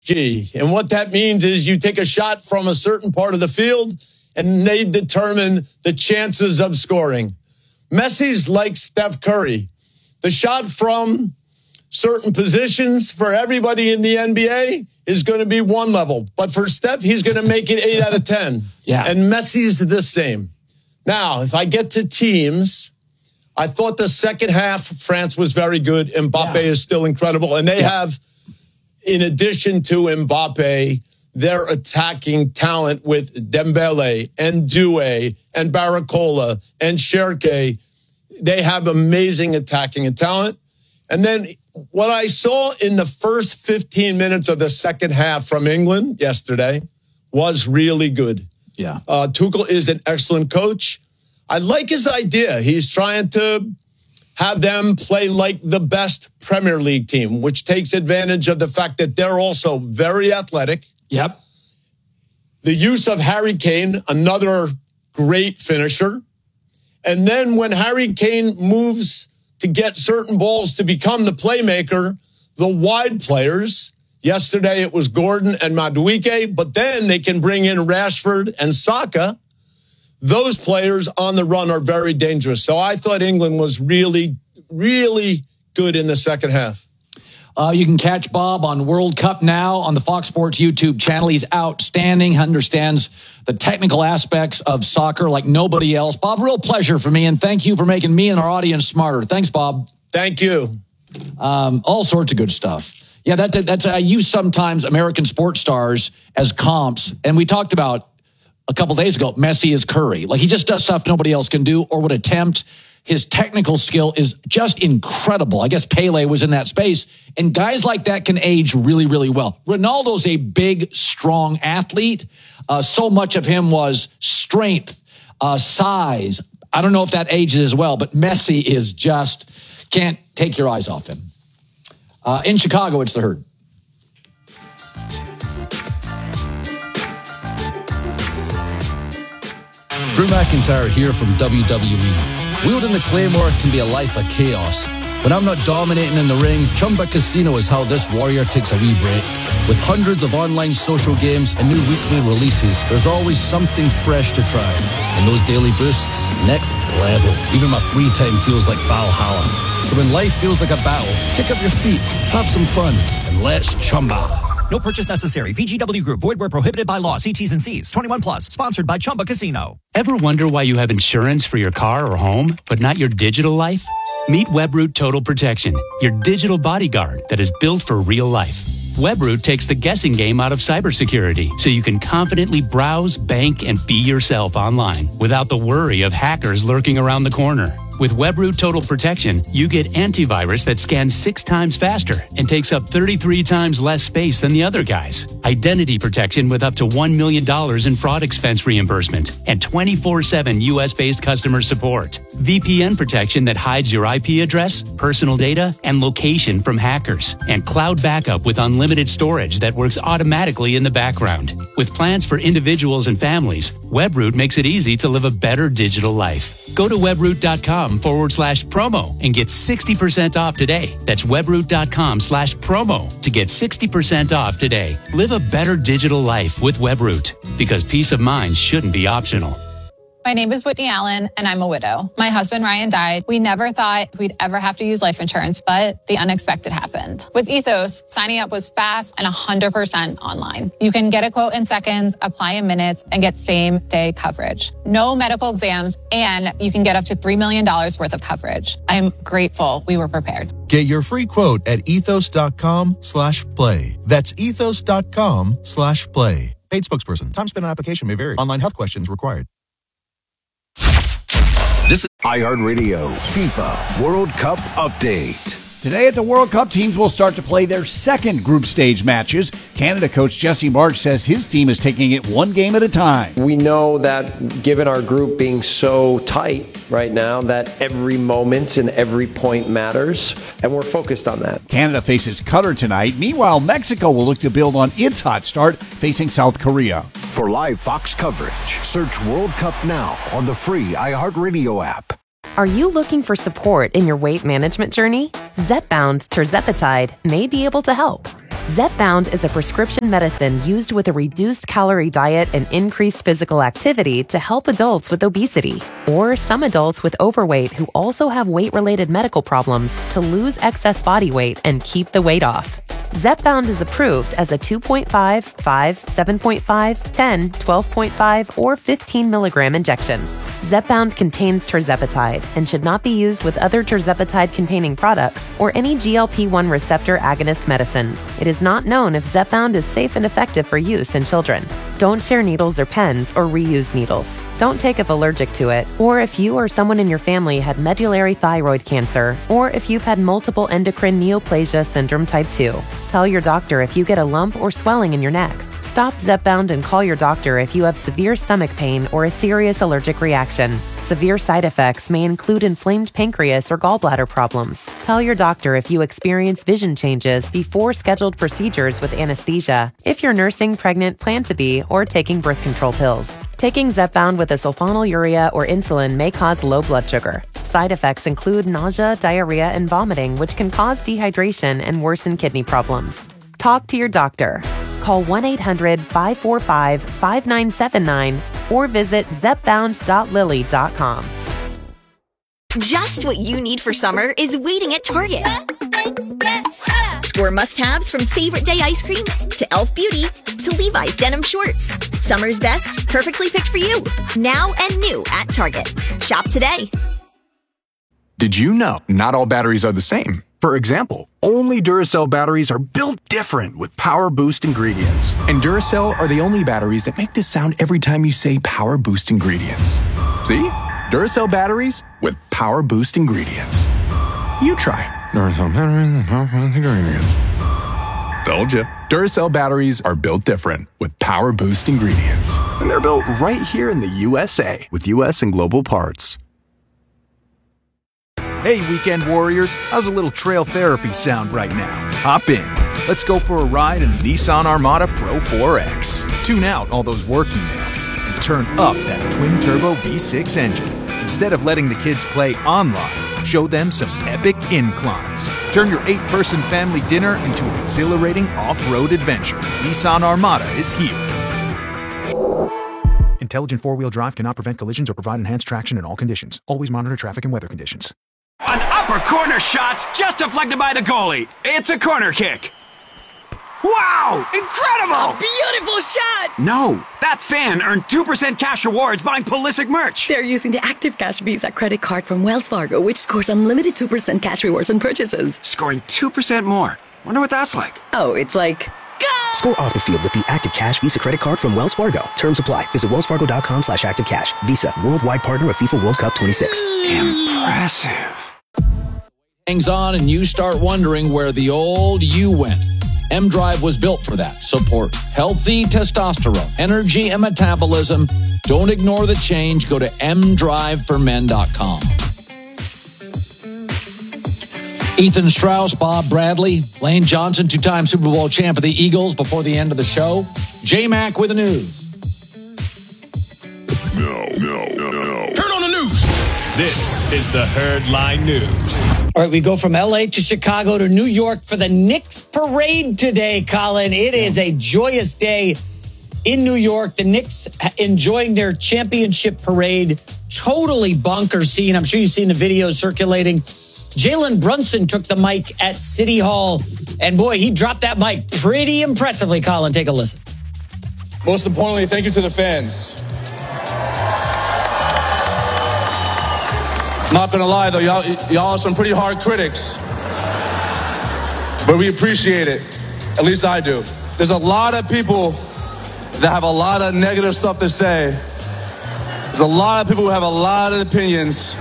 And what that means is you take a shot from a certain part of the field and they determine the chances of scoring. Messi's like Steph Curry. The shot from certain positions for everybody in the NBA is going to be one level. But for Steph, he's going to make it 8 out of 10. Yeah. And Messi's the same. Now, if I get to teams, I thought the second half, France was very good. Mbappe is still incredible. And they have, in addition to Mbappe, their attacking talent with Dembele and Doué and Barcola and Cherki. They have amazing attacking talent. And then what I saw in the first 15 minutes of the second half from England yesterday was really good. Yeah. Tuchel is an excellent coach. I like his idea. He's trying to have them play like the best Premier League team, which takes advantage of the fact that they're also very athletic. Yep. The use of Harry Kane, another great finisher. And then when Harry Kane moves to get certain balls to become the playmaker, the wide players, yesterday it was Gordon and Madueke, but then they can bring in Rashford and Saka. Those players on the run are very dangerous. So I thought England was really, really good in the second half. You can catch Bob on World Cup Now on the Fox Sports YouTube channel. He's outstanding, understands the technical aspects of soccer like nobody else. Bob, real pleasure for me, and thank you for making me and our audience smarter. Thanks, Bob. Thank you. All sorts of good stuff. Yeah, that's I use sometimes American sports stars as comps, and we talked about a couple days ago, Messi is Curry. Like, he just does stuff nobody else can do or would attempt. His technical skill is just incredible. I guess Pele was in that space. And guys like that can age really, really well. Ronaldo's a big, strong athlete. So much of him was strength, size. I don't know if that ages as well, but Messi is just, can't take your eyes off him. In Chicago, it's the Herd. Drew McIntyre here from WWE. Wielding the Claymore can be a life of chaos. When I'm not dominating in the ring, Chumba Casino is how this warrior takes a wee break. With hundreds of online social games and new weekly releases, there's always something fresh to try. And those daily boosts, next level. Even my free time feels like Valhalla. So when life feels like a battle, pick up your feet, have some fun, and let's Chumba. No purchase necessary. VGW Group. Void where prohibited by law. See T's and C's. 21 plus. Sponsored by Chumba Casino. Ever wonder why you have insurance for your car or home, but not your digital life? Meet WebRoot Total Protection, your digital bodyguard that is built for real life. WebRoot takes the guessing game out of cybersecurity so you can confidently browse, bank, and be yourself online without the worry of hackers lurking around the corner. With WebRoot Total Protection, you get antivirus that scans 6 times faster and takes up 33 times less space than the other guys. Identity protection with up to $1 million in fraud expense reimbursement and 24/7 U.S.-based customer support. VPN protection that hides your IP address, personal data, and location from hackers. And cloud backup with unlimited storage that works automatically in the background. With plans for individuals and families, WebRoot makes it easy to live a better digital life. Go to webroot.com/promo and get 60% off today. That's webroot.com/promo to get 60% off today. Live a better digital life with WebRoot, because peace of mind shouldn't be optional. My name is Whitney Allen, and I'm a widow. My husband, Ryan, died. We never thought we'd ever have to use life insurance, but the unexpected happened. With Ethos, signing up was fast and 100% online. You can get a quote in seconds, apply in minutes, and get same-day coverage. No medical exams, and you can get up to $3 million worth of coverage. I'm grateful we were prepared. Get your free quote at ethos.com/play. That's ethos.com/play. Paid spokesperson. Time spent on application may vary. Online health questions required. This is iHeartRadio FIFA World Cup Update. Today at the World Cup, teams will start to play their second group stage matches. Canada coach Jesse Marsch says his team is taking it one game at a time. We know that given our group being so tight right now, that every moment and every point matters, and we're focused on that. Canada faces Qatar tonight. Meanwhile, Mexico will look to build on its hot start, facing South Korea. For live Fox coverage, search World Cup Now on the free iHeartRadio app. Are you looking for support in your weight management journey? Zepbound tirzepatide may be able to help. Zepbound is a prescription medicine used with a reduced calorie diet and increased physical activity to help adults with obesity, or some adults with overweight who also have weight-related medical problems to lose excess body weight and keep the weight off. Zepbound is approved as a 2.5, 5, 7.5, 10, 12.5, or 15 milligram injection. Zepbound contains tirzepatide and should not be used with other tirzepatide-containing products or any GLP-1 receptor agonist medicines. It is not known if Zepbound is safe and effective for use in children. Don't share needles or pens or reuse needles. Don't take if allergic to it, or if you or someone in your family had medullary thyroid cancer, or if you've had multiple endocrine neoplasia syndrome type 2. Tell your doctor if you get a lump or swelling in your neck. Stop Zepbound and call your doctor if you have severe stomach pain or a serious allergic reaction. Severe side effects may include inflamed pancreas or gallbladder problems. Tell your doctor if you experience vision changes before scheduled procedures with anesthesia, if you're nursing, pregnant, plan to be, or taking birth control pills. Taking Zepbound with a sulfonylurea or insulin may cause low blood sugar. Side effects include nausea, diarrhea, and vomiting, which can cause dehydration and worsen kidney problems. Talk to your doctor. Call 1-800-545-5979 or visit zepbound.lilly.com. Just what you need for summer is waiting at Target. Score must-haves from Favorite Day ice cream to Elf Beauty to Levi's denim shorts. Summer's best, perfectly picked for you. Now and new at Target. Shop today. Did you know not all batteries are the same? For example, only Duracell batteries are built different with Power Boost ingredients. And Duracell are the only batteries that make this sound every time you say Power Boost ingredients. See? Duracell batteries with Power Boost ingredients. You try. Duracell batteries with Power Boost ingredients. Told you. Duracell batteries are built different with Power Boost ingredients. And they're built right here in the USA with US and global parts. Hey, weekend warriors, how's a little trail therapy sound right now? Hop in. Let's go for a ride in the Nissan Armada Pro 4X. Tune out all those work emails and turn up that twin-turbo V6 engine. Instead of letting the kids play online, show them some epic inclines. Turn your 8-person family dinner into an exhilarating off-road adventure. Nissan Armada is here. Intelligent four-wheel drive cannot prevent collisions or provide enhanced traction in all conditions. Always monitor traffic and weather conditions. An upper corner shot's just deflected by the goalie. It's a corner kick. Wow! Incredible! A beautiful shot! No, that fan earned 2% cash rewards buying Pulisic merch. They're using the Active Cash Visa credit card from Wells Fargo, which scores unlimited 2% cash rewards on purchases. Scoring 2% more. Wonder what that's like. Oh, it's like... Go! Score off the field with the Active Cash Visa credit card from Wells Fargo. Terms apply. Visit wellsfargo.com/activecash. Visa, worldwide partner of FIFA World Cup 26. Impressive. Hangs on and you start wondering where the old you went. M-Drive was built for that. Support healthy testosterone, energy, and metabolism. Don't ignore the change. Go to mdriveformen.com. Ethan Strauss, Bob Bradley, Lane Johnson, two-time Super Bowl champ of the Eagles before the end of the show. J-Mac with the news. No. Turn on the news. This is the Herd Line News. All right, we go from L.A. to Chicago to New York for the Knicks parade today, Colin. It is a joyous day in New York. The Knicks enjoying their championship parade. Totally bonkers scene. I'm sure you've seen the videos circulating. Jalen Brunson took the mic at City Hall, and boy, he dropped that mic pretty impressively, Colin. Take a listen. Most importantly, thank you to the fans. Not gonna lie though, y'all are some pretty hard critics. But we appreciate it. At least I do. There's a lot of people that have a lot of negative stuff to say. There's a lot of people who have a lot of opinions.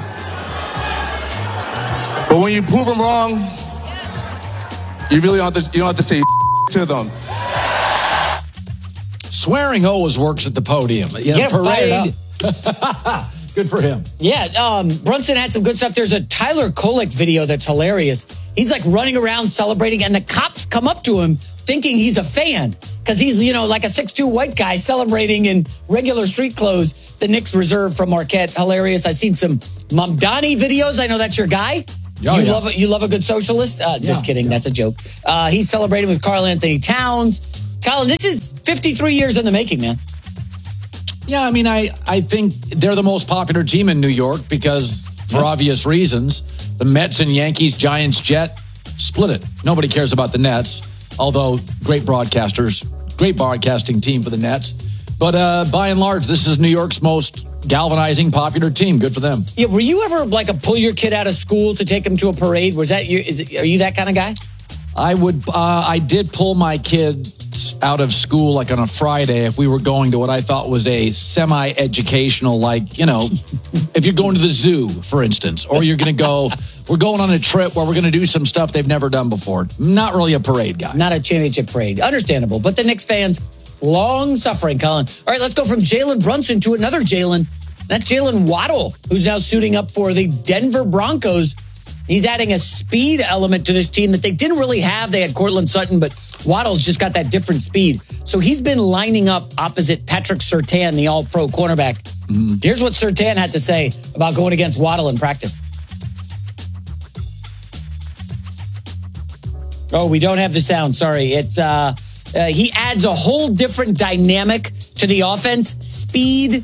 But when you prove them wrong, you really don't have to say to them. Swearing always works at the podium. Get parade. Good for him. Yeah, Brunson had some good stuff. There's a Tyler Kolek video that's hilarious. He's like running around celebrating, and the cops come up to him thinking he's a fan because he's, like a 6'2" white guy celebrating in regular street clothes. The Knicks reserve from Marquette. Hilarious. I've seen some Mamdani videos. I know that's your guy. You love a good socialist? Just kidding. That's a joke. He's celebrating with Karl Anthony Towns. Colin, this is 53 years in the making, man. Yeah, I mean, I think they're the most popular team in New York because, for obvious reasons, the Mets and Yankees, Giants, Jet, split it. Nobody cares about the Nets, although great broadcasters, great broadcasting team for the Nets. But by and large, this is New York's most galvanizing, popular team. Good for them. Yeah, were you ever like pull your kid out of school to take him to a parade? Are you that kind of guy? I did pull my kids out of school like on a Friday if we were going to what I thought was a semi-educational, like, if you're going to the zoo, for instance, or you're going to go, we're going on a trip where we're going to do some stuff they've never done before. Not really a parade guy. Not a championship parade. Understandable. But the Knicks fans, long suffering, Colin. All right, let's go from Jalen Brunson to another Jalen. That's Jalen Waddle, who's now suiting up for the Denver Broncos. He's adding a speed element to this team that they didn't really have. They had Cortland Sutton, but Waddle's just got that different speed. So he's been lining up opposite Patrick Surtain, the all-pro cornerback. Mm-hmm. Here's what Surtain had to say about going against Waddle in practice. Oh, we don't have the sound. Sorry. It's he adds a whole different dynamic to the offense. Speed.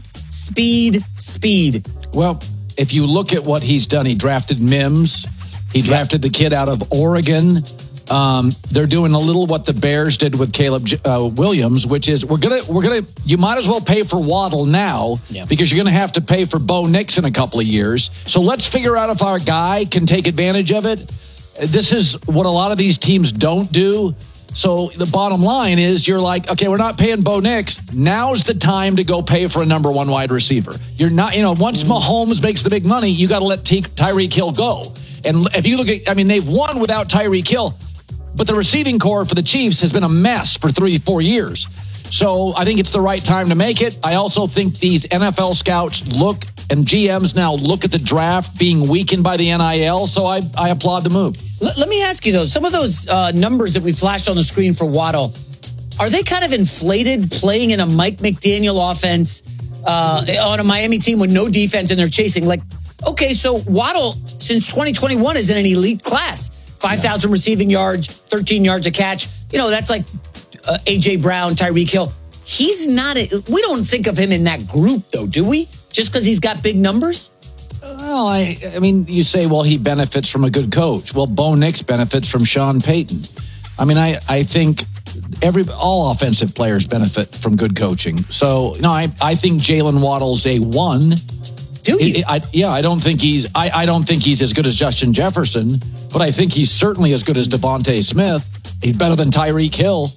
Well, if you look at what he's done, he drafted Mims. He drafted the kid out of Oregon. They're doing a little what the Bears did with Caleb Williams, which is you might as well pay for Waddle now because you're going to have to pay for Bo Nix in a couple of years. So let's figure out if our guy can take advantage of it. This is what a lot of these teams don't do. So the bottom line is you're like, okay, we're not paying Bo Nix. Now's the time to go pay for a number one wide receiver. You're not, once Mahomes makes the big money, you got to let Tyreek Hill go. And if you look at, they've won without Tyreek Hill, but the receiving core for the Chiefs has been a mess for 3-4 years. So I think it's the right time to make it. I also think these NFL scouts and GMs now look at the draft being weakened by the NIL. So I applaud the move. Let me ask you, though, some of those numbers that we flashed on the screen for Waddle, are they kind of inflated playing in a Mike McDaniel offense on a Miami team with no defense and they're chasing? Like, okay, so Waddle, since 2021, is in an elite class. 5,000 receiving yards, 13 yards a catch. That's like A.J. Brown, Tyreek Hill. He's not we don't think of him in that group, though, do we? Just because he's got big numbers? Well, I mean, you say, well, he benefits from a good coach. Well, Bo Nix benefits from Sean Payton. I think all offensive players benefit from good coaching. So, no, I think Jalen Waddle's a one. Do you? I don't think he's. I don't think he's as good as Justin Jefferson, but I think he's certainly as good as Devontae Smith. He's better than Tyreek Hill.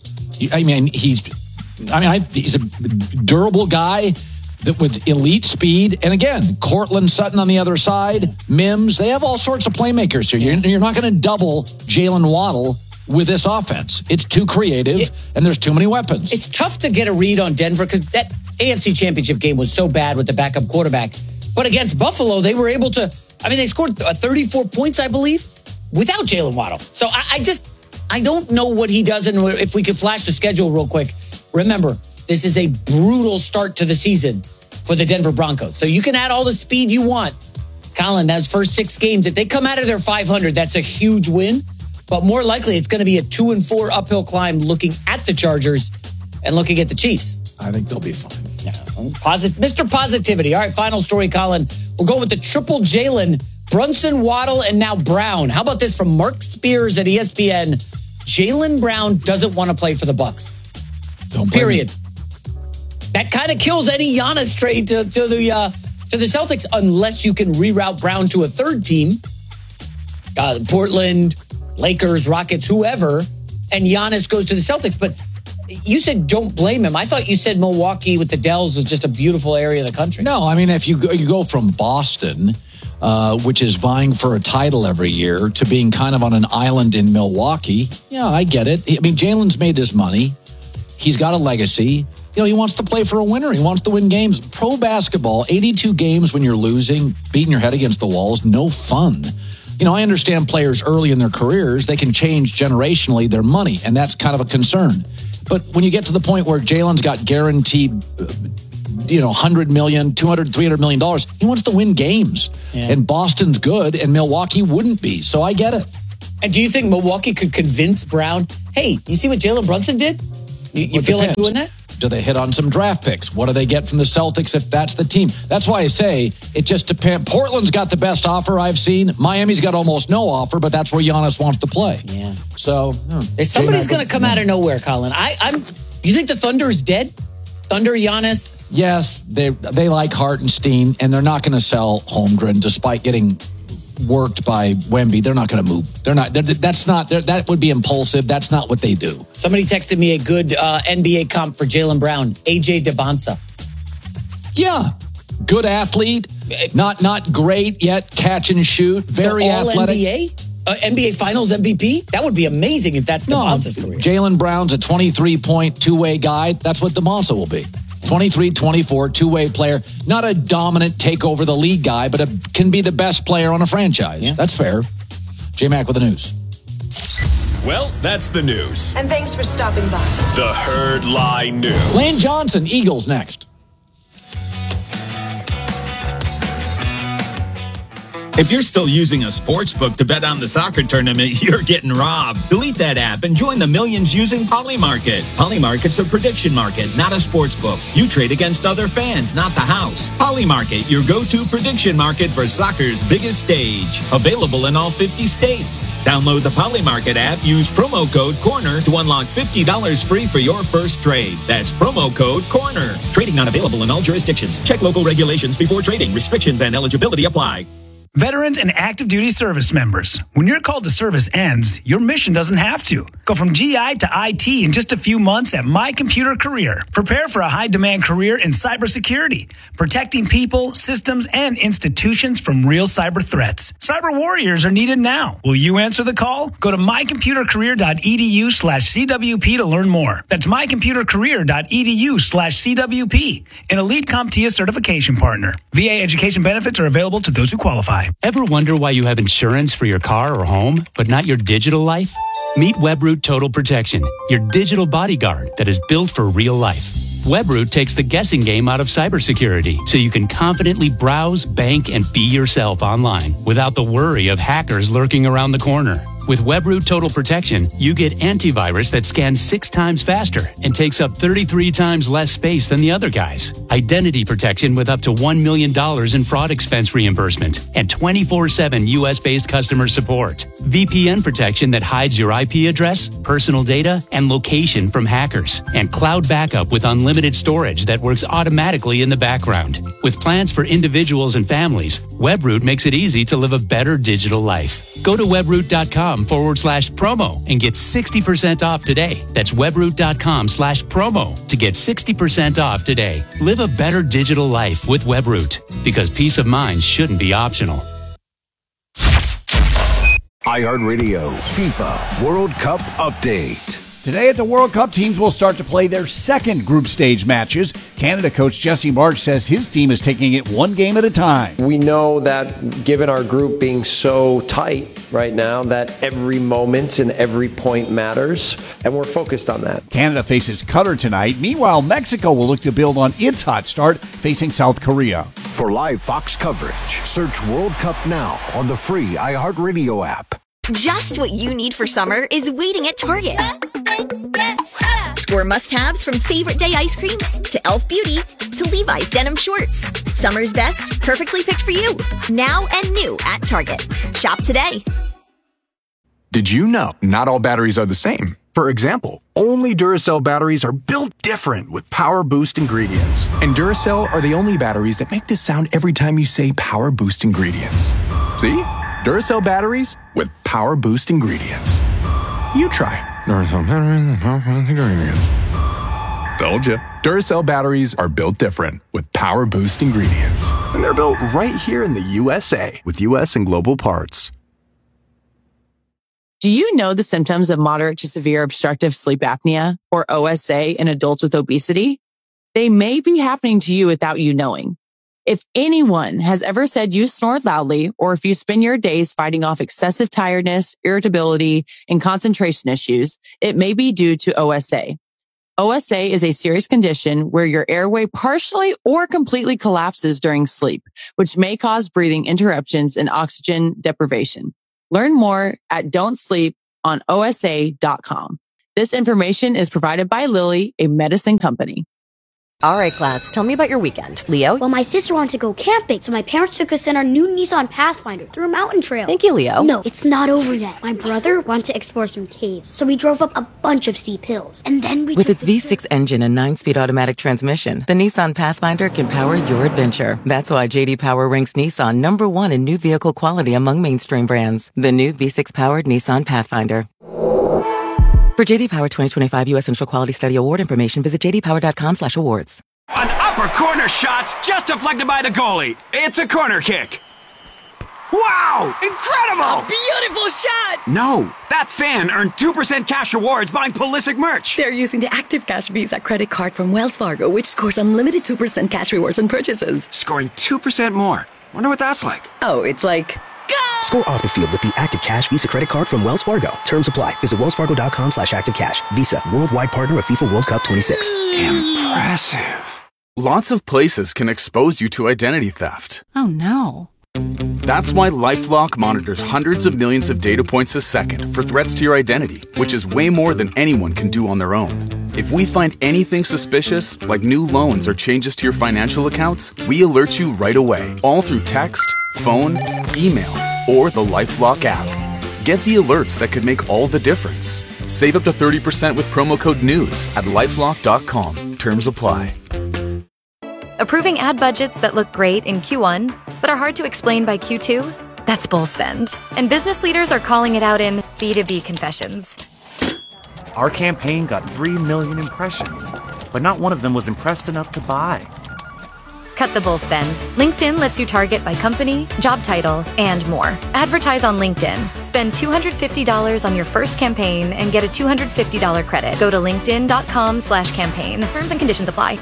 He's a durable guy with elite speed. And again, Cortland Sutton on the other side, Mims, they have all sorts of playmakers here. You're not going to double Jalen Waddle with this offense. It's too creative, and there's too many weapons. It's tough to get a read on Denver because that AFC Championship game was so bad with the backup quarterback. But against Buffalo, they were able to, they scored 34 points, I believe, without Jalen Waddle. So I don't know what he does. And if we could flash the schedule real quick, remember, this is a brutal start to the season for the Denver Broncos. So you can add all the speed you want. Colin, those first 6 games, if they come out of their 500, that's a huge win. But more likely, it's going to be a 2-4 uphill climb looking at the Chargers and looking at the Chiefs. I think they'll be fine. Yeah. Mr. Positivity. All right, final story, Colin. We'll go with the triple Jalen, Brunson, Waddle, and now Brown. How about this from Mark Spears at ESPN? Jalen Brown doesn't want to play for the Bucs. Period. That kind of kills any Giannis trade to the Celtics unless you can reroute Brown to a third team. Portland, Lakers, Rockets, whoever, and Giannis goes to the Celtics. But you said don't blame him. I thought you said Milwaukee with the Dells was just a beautiful area of the country. No, if you go from Boston, which is vying for a title every year, to being kind of on an island in Milwaukee, yeah, I get it. Jalen's made his money. He's got a legacy. He wants to play for a winner. He wants to win games. Pro basketball, 82 games when you're losing, beating your head against the walls, no fun. I understand players early in their careers, they can change generationally their money, and that's kind of a concern. But when you get to the point where Jalen's got guaranteed $100 million, $200, $300 million. He wants to win games. Yeah. And Boston's good, and Milwaukee wouldn't be. So I get it. And do you think Milwaukee could convince Brown, hey, you see what Jalen Brunson did? You feel like doing that? Do they hit on some draft picks? What do they get from the Celtics if that's the team? That's why I say it just depends. Portland's got the best offer I've seen. Miami's got almost no offer, but that's where Giannis wants to play. Yeah. So somebody's going to come out of nowhere, Colin. You think the Thunder is dead? Thunder, Giannis? Yes, they like Hartenstein, and they're not going to sell Holmgren despite getting worked by Wemby. They're not going to move. That would be impulsive. That's not what they do. Somebody texted me a good NBA comp for Jaylen Brown, AJ Debonsa. Yeah, good athlete, not great yet, catch and shoot, very athletic. NBA? NBA Finals MVP? That would be amazing if that's Debonsa's career. Jaylen Brown's a 23-point two-way guy. That's what Debonsa will be. 23, 24, two-way player. Not a dominant take over the league guy, but can be the best player on a franchise. Yeah. That's fair. J-Mac with the news. Well, that's the news. And thanks for stopping by. The Herd Lie News. Lane Johnson, Eagles next. If you're still using a sportsbook to bet on the soccer tournament, you're getting robbed. Delete that app and join the millions using Polymarket. Polymarket's a prediction market, not a sportsbook. You trade against other fans, not the house. Polymarket, your go-to prediction market for soccer's biggest stage. Available in all 50 states. Download the Polymarket app, use promo code CORNER to unlock $50 free for your first trade. That's promo code CORNER. Trading not available in all jurisdictions. Check local regulations before trading. Restrictions and eligibility apply. Veterans and active duty service members, when your call to service ends, your mission doesn't have to. Go from GI to IT in just a few months at My Computer Career. Prepare for a high-demand career in cybersecurity, protecting people, systems, and institutions from real cyber threats. Cyber warriors are needed now. Will you answer the call? Go to mycomputercareer.edu/CWP to learn more. That's mycomputercareer.edu/CWP, an elite CompTIA certification partner. VA education benefits are available to those who qualify. Ever wonder why you have insurance for your car or home, but not your digital life? Meet WebRoot Total Protection, your digital bodyguard that is built for real life. WebRoot takes the guessing game out of cybersecurity so you can confidently browse, bank, and be yourself online without the worry of hackers lurking around the corner. With WebRoot Total Protection, you get antivirus that scans 6 times faster and takes up 33 times less space than the other guys. Identity protection with up to $1 million in fraud expense reimbursement and 24/7 U.S.-based customer support. VPN protection that hides your IP address, personal data, and location from hackers. And cloud backup with unlimited storage that works automatically in the background. With plans for individuals and families, WebRoot makes it easy to live a better digital life. Go to webroot.com/promo and get 60% off today. That's webroot.com/promo to get 60% off today. Live a better digital life with WebRoot, because peace of mind shouldn't be optional. iHeartRadio FIFA World Cup Update. Today at the World Cup, teams will start to play their second group stage matches. Canada coach Jesse Marsch says his team is taking it one game at a time. We know that given our group being so tight right now, that every moment and every point matters, and we're focused on that. Canada faces Qatar tonight. Meanwhile, Mexico will look to build on its hot start, facing South Korea. For live Fox coverage, search World Cup now on the free iHeartRadio app. Just what you need for summer is waiting at Target. Score must-haves from favorite day ice cream to e.l.f. Beauty to Levi's denim shorts. Summer's best, perfectly picked for you. Now and new at Target. Shop today. Did you know not all batteries are the same? For example, only Duracell batteries are built different with Power Boost ingredients. And Duracell are the only batteries that make this sound every time you say Power Boost ingredients. See? Duracell batteries with Power Boost ingredients. You try Duracell batteries with Power Boost ingredients. Told you. Duracell batteries are built different with Power Boost ingredients. And they're built right here in the USA with US and global parts. Do you know the symptoms of moderate to severe obstructive sleep apnea, or OSA, in adults with obesity? They may be happening to you without you knowing. If anyone has ever said you snore loudly, or if you spend your days fighting off excessive tiredness, irritability, and concentration issues, it may be due to OSA. OSA is a serious condition where your airway partially or completely collapses during sleep, which may cause breathing interruptions and oxygen deprivation. Learn more at don'tsleeponosa.com. This information is provided by Lilly, a medicine company. All right, class, tell me about your weekend. Leo? Well, my sister wanted to go camping, so my parents took us in our new Nissan Pathfinder through a mountain trail. Thank you, Leo. No, it's not over yet. My brother wanted to explore some caves, so we drove up a bunch of steep hills. And then we With its V6 engine and 9-speed automatic transmission, the Nissan Pathfinder can power your adventure. That's why J.D. Power ranks Nissan #1 in new vehicle quality among mainstream brands. The new V6-powered Nissan Pathfinder. For J.D. Power 2025 U.S. Central Quality Study Award information, visit jdpower.com/awards. An upper corner shot's just deflected by the goalie. It's a corner kick. Wow! Incredible! A beautiful shot! No, that fan earned 2% cash rewards buying Pulisic merch. They're using the Active Cash Visa credit card from Wells Fargo, which scores unlimited 2% cash rewards on purchases. Scoring 2% more. Wonder what that's like. Oh, it's like... Score off the field with the Active Cash Visa credit card from Wells Fargo. Terms apply. Visit wellsfargo.com/activecash. Visa, worldwide partner of FIFA World Cup 26. Impressive. Lots of places can expose you to identity theft. Oh, no. That's why LifeLock monitors hundreds of millions of data points a second for threats to your identity, which is way more than anyone can do on their own. If we find anything suspicious, like new loans or changes to your financial accounts, we alert you right away, all through text, phone, email, or the LifeLock app. Get the alerts that could make all the difference. Save up to 30% with promo code NEWS at LifeLock.com. Terms apply. Approving ad budgets that look great in Q1, but are hard to explain by Q2? That's bull spend. And business leaders are calling it out in B2B confessions. Our campaign got 3 million impressions, but not one of them was impressed enough to buy. Cut the bull spend. LinkedIn lets you target by company, job title, and more. Advertise on LinkedIn. Spend $250 on your first campaign and get a $250 credit. Go to linkedin.com/campaign. Terms and conditions apply.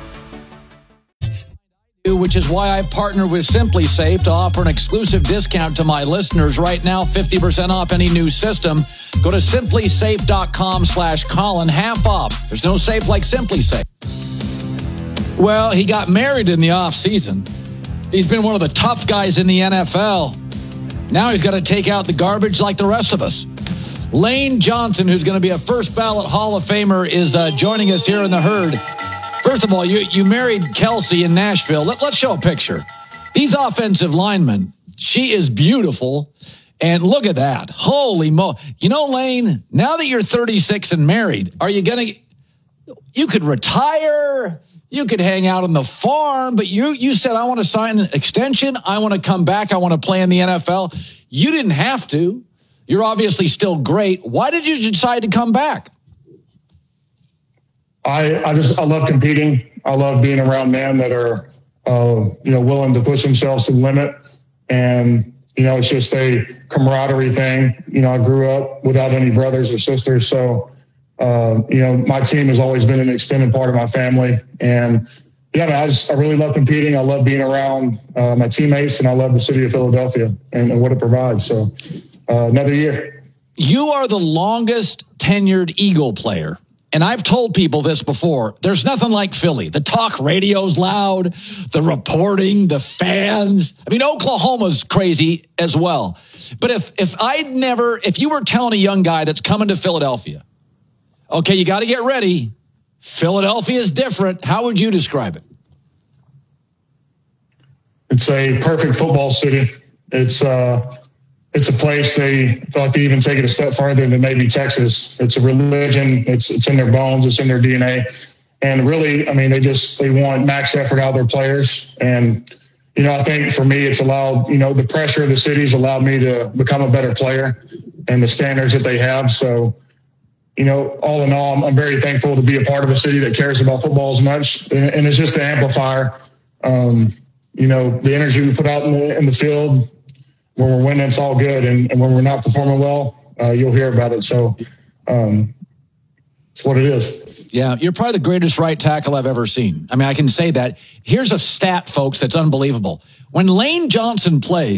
Which is why I partner with Simply Safe to offer an exclusive discount to my listeners right now, 50% off any new system. Go to simplysafe.com/Colin, half off. There's no safe like Simply Safe. Well, he got married in the offseason. He's been one of the tough guys in the NFL. Now he's got to take out the garbage like the rest of us. Lane Johnson, who's going to be a first ballot Hall of Famer, is joining us here in the herd. First of all, you married Kelsey in Nashville. Let's show a picture. These offensive linemen, she is beautiful. And look at that. Holy mo. You know, Lane, now that you're 36 and married, are you going to... You could retire. You could hang out on the farm. But you said, I want to sign an extension. I want to come back. I want to play in the NFL. You didn't have to. You're obviously still great. Why did you decide to come back? I love competing. I love being around men that are, willing to push themselves to the limit. And, it's just a camaraderie thing. I grew up without any brothers or sisters. So, my team has always been an extended part of my family. And I really love competing. I love being around my teammates, and I love the city of Philadelphia and what it provides. So another year. You are the longest tenured Eagle player. And I've told people this before. There's nothing like Philly. The talk radio's loud, the reporting, the fans. I mean, Oklahoma's crazy as well. But if you were telling a young guy that's coming to Philadelphia, okay, you got to get ready. Philadelphia is different. How would you describe it? It's a perfect football city. It's a place they feel like they even take it a step farther than maybe Texas. It's a religion. It's in their bones. It's in their DNA. And really, I mean, they want max effort out of their players. And, I think for me, it's allowed, the pressure of the city's allowed me to become a better player and the standards that they have. So, all in all, I'm very thankful to be a part of a city that cares about football as much. And it's just an amplifier. The energy we put out in the field, when we're winning, it's all good. And when we're not performing well, you'll hear about it. So it's what it is. Yeah, you're probably the greatest right tackle I've ever seen. I mean, I can say that. Here's a stat, folks, that's unbelievable. When Lane Johnson plays,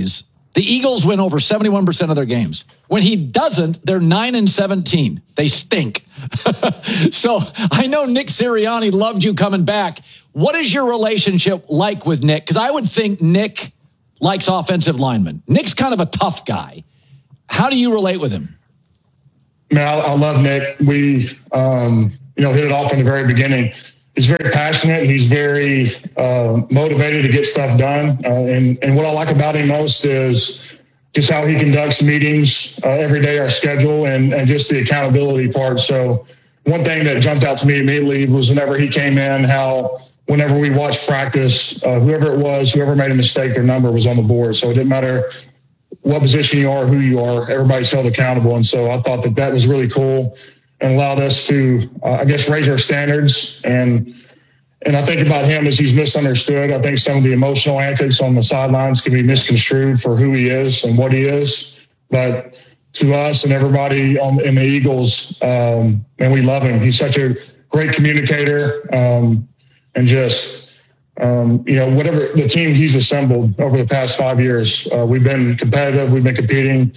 The Eagles win over 71% of their games. When he doesn't, they're 9-17. They stink. So I know Nick Sirianni loved you coming back. What is your relationship like with Nick? Because I would think Nick likes offensive linemen. Nick's kind of a tough guy. How do you relate with him? Man, I love Nick. We, hit it off from the very beginning. He's very passionate. He's very motivated to get stuff done. And what I like about him most is just how he conducts meetings every day, our schedule, and just the accountability part. So one thing that jumped out to me immediately was whenever he came in, how whenever we watched practice, whoever it was, whoever made a mistake, their number was on the board. So it didn't matter what position you are, who you are, everybody's held accountable. And so I thought that was really cool and allowed us to, raise our standards. And I think about him as he's misunderstood. I think some of the emotional antics on the sidelines can be misconstrued for who he is and what he is. But to us and everybody in the Eagles, and we love him. He's such a great communicator, and just, whatever the team he's assembled over the past 5 years, we've been competitive. We've been competing,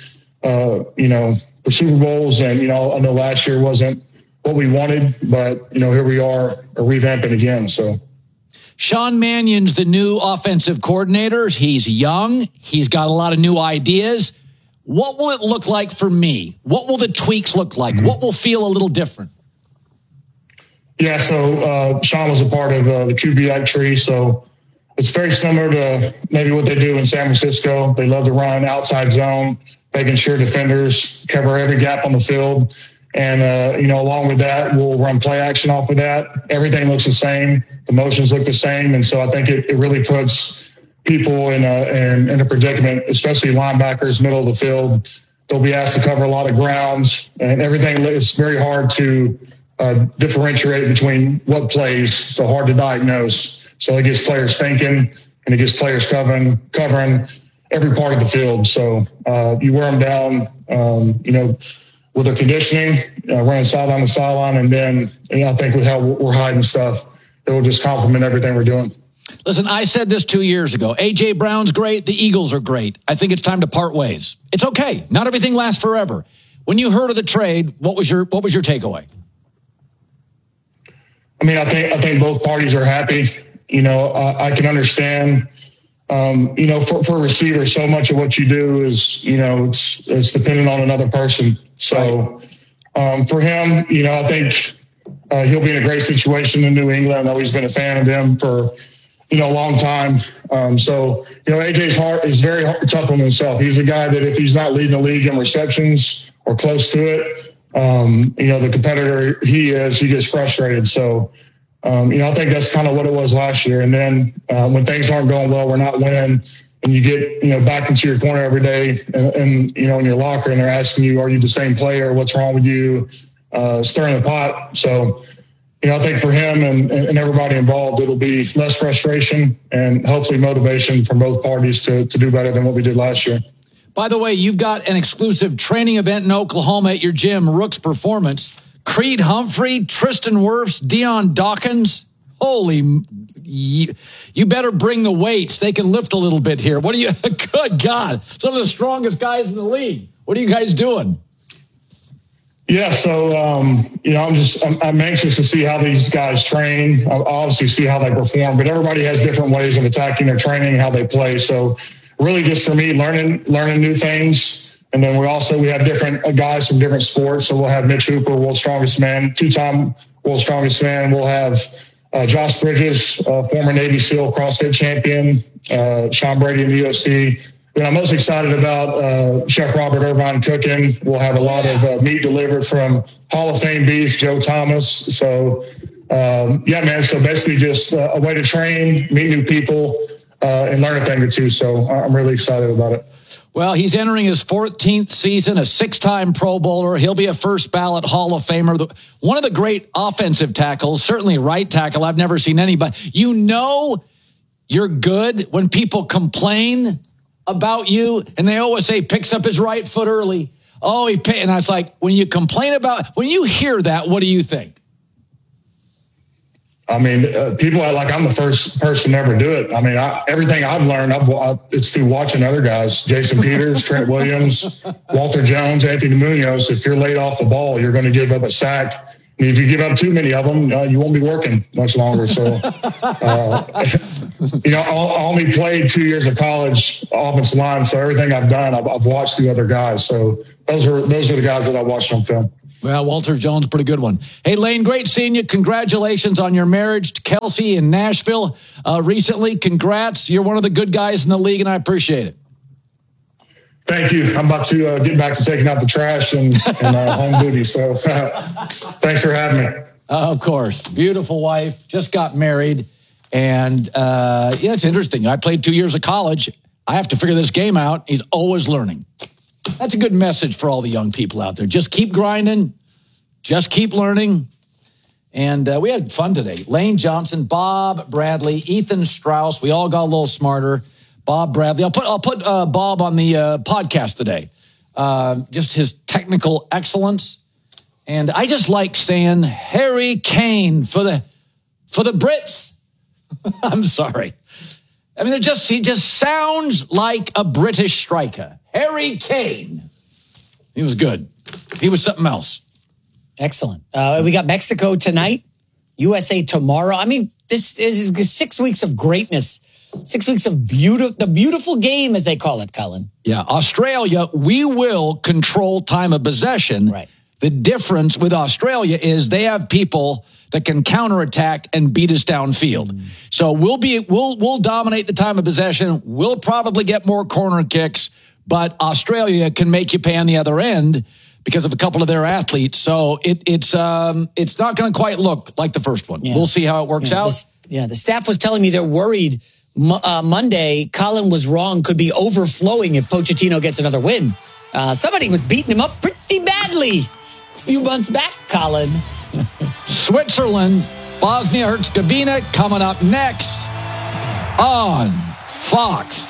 for Super Bowls. And, I know last year wasn't what we wanted, but, here we are revamping again. So Sean Mannion's the new offensive coordinator. He's young. He's got a lot of new ideas. What will it look like for me? What will the tweaks look like? What will feel a little different? Yeah, so Sean was a part of the QB tree, so it's very similar to maybe what they do in San Francisco. They love to run outside zone, making sure defenders cover every gap on the field. And, along with that, we'll run play action off of that. Everything looks the same. The motions look the same. And so I think it really puts people in a predicament, especially linebackers, middle of the field. They'll be asked to cover a lot of grounds, and everything is very hard to differentiate between what plays, so hard to diagnose. So it gets players thinking, and it gets players covering every part of the field. So you wear them down, with their conditioning, running sideline to sideline, and then I think with how we're hiding stuff, it will just complement everything we're doing. Listen, I said this 2 years ago. A.J. Brown's great. The Eagles are great. I think it's time to part ways. It's okay. Not everything lasts forever. When you heard of the trade, what was your takeaway? I mean, I think both parties are happy. I can understand. For a receiver, so much of what you do is, it's dependent on another person. So for him, I think he'll be in a great situation in New England. I know he's been a fan of them for, a long time. AJ's heart is very tough on himself. He's a guy that if he's not leading the league in receptions or close to it, the competitor he gets frustrated. So, I think that's kind of what it was last year. And then when things aren't going well, we're not winning, and you get, back into your corner every day and in your locker, and they're asking you, are you the same player? What's wrong with you? Stirring the pot. So, I think for him and everybody involved, it'll be less frustration and hopefully motivation from both parties to do better than what we did last year. By the way, you've got an exclusive training event in Oklahoma at your gym, Rook's Performance. Creed Humphrey, Tristan Wirfs, Dion Dawkins. Holy, you better bring the weights. They can lift a little bit here. Good God, some of the strongest guys in the league. What are you guys doing? Yeah, so, I'm anxious to see how these guys train. I'll obviously see how they perform, but everybody has different ways of attacking their training and how they play. So really just for me, learning new things. And then we have different guys from different sports. So we'll have Mitch Hooper, world's strongest man, two-time world's strongest man. We'll have Josh Bridges, former Navy SEAL CrossFit champion, Sean Brady in the UFC. And I'm most excited about Chef Robert Irvine cooking. We'll have a lot of meat delivered from Hall of Fame beef, Joe Thomas. So, man, so basically just a way to train, meet new people, and learn a thing or two. So I'm really excited about it. Well, he's entering his 14th season, a 6-time Pro Bowler. He'll be a first-ballot Hall of Famer. One of the great offensive tackles, certainly right tackle. I've never seen anybody. You're good when people complain about you, and they always say picks up his right foot early. And I was like, when you hear that, what do you think? I mean, people are like, I'm the first person to ever do it. I mean, everything I've learned, it's through watching other guys, Jason Peters, Trent Williams, Walter Jones, Anthony Munoz. If you're laid off the ball, you're going to give up a sack. And if you give up too many of them, you won't be working much longer. So, I only played 2 years of college offensive line. So everything I've done, I've watched the other guys. So those are the guys that I watched on film. Well, Walter Jones, pretty good one. Hey, Lane, great seeing you. Congratulations on your marriage to Kelsey in Nashville recently. Congrats. You're one of the good guys in the league, and I appreciate it. Thank you. I'm about to get back to taking out the trash and home duty. So thanks for having me. Of course. Beautiful wife. Just got married. And, it's interesting. I played 2 years of college. I have to figure this game out. He's always learning. That's a good message for all the young people out there. Just keep grinding. Just keep learning. And we had fun today. Lane Johnson, Bob Bradley, Ethan Strauss. We all got a little smarter. Bob Bradley. I'll put Bob on the podcast today. Just his technical excellence. And I just like saying Harry Kane for the Brits. I'm sorry. I mean, he just sounds like a British striker. Harry Kane. He was good. He was something else. Excellent. We got Mexico tonight, USA tomorrow. I mean, this is 6 weeks of greatness. 6 weeks of the beautiful game, as they call it, Colin. Yeah, Australia, we will control time of possession. Right. The difference with Australia is they have people that can counterattack and beat us downfield. So we'll dominate the time of possession. We'll probably get more corner kicks, but Australia can make you pay on the other end because of a couple of their athletes. So it's not going to quite look like the first one. Yeah. We'll see how it works out. The staff was telling me they're worried Monday. Colin was wrong. Could be overflowing if Pochettino gets another win. Somebody was beating him up pretty badly a few months back, Colin. Switzerland, Bosnia-Herzegovina coming up next on Fox.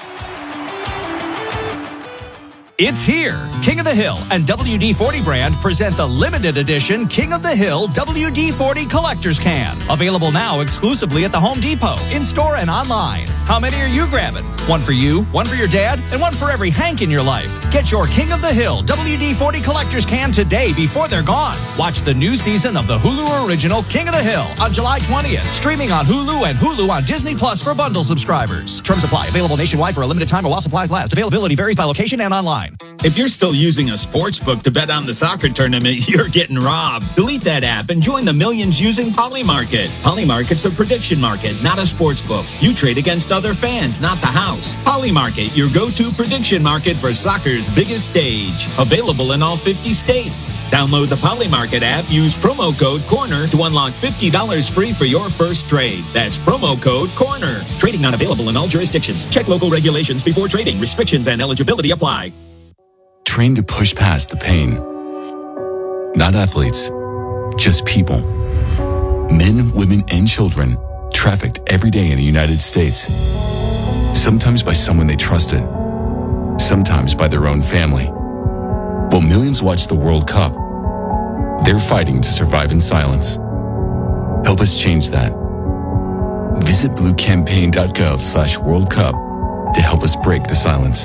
It's here. King of the Hill and WD-40 brand present the limited edition King of the Hill WD-40 Collector's Can. Available now exclusively at the Home Depot, in-store and online. How many are you grabbing? One for you, one for your dad, and one for every Hank in your life. Get your King of the Hill WD-40 Collector's Can today before they're gone. Watch the new season of the Hulu original King of the Hill on July 20th. Streaming on Hulu and Hulu on Disney Plus for bundle subscribers. Terms apply. Available nationwide for a limited time or while supplies last. Availability varies by location and online. If you're still using a sports book to bet on the soccer tournament, you're getting robbed. Delete that app and join the millions using Polymarket. Polymarket's a prediction market, not a sports book. You trade against other fans, not the house. Polymarket, your go-to prediction market for soccer's biggest stage. Available in all 50 states. Download the Polymarket app, use promo code CORNER to unlock $50 free for your first trade. That's promo code CORNER. Trading not available in all jurisdictions. Check local regulations before trading. Restrictions and eligibility apply. Trained to push past the pain. Not athletes, just people. Men, women, and children trafficked every day in the United States. Sometimes by someone they trusted, sometimes by their own family. While millions watch the World Cup, they're fighting to survive in silence. Help us change that. Visit bluecampaign.gov/World Cup to help us break the silence.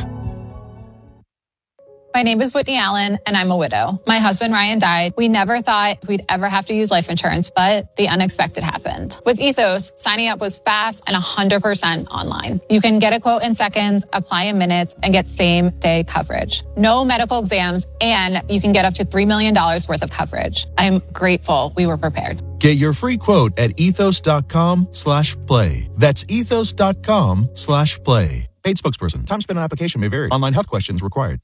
My name is Whitney Allen, and I'm a widow. My husband, Ryan, died. We never thought we'd ever have to use life insurance, but the unexpected happened. With Ethos, signing up was fast and 100% online. You can get a quote in seconds, apply in minutes, and get same-day coverage. No medical exams, and you can get up to $3 million worth of coverage. I'm grateful we were prepared. Get your free quote at ethos.com/play. That's ethos.com/play. Paid spokesperson. Time spent on application may vary. Online health questions required.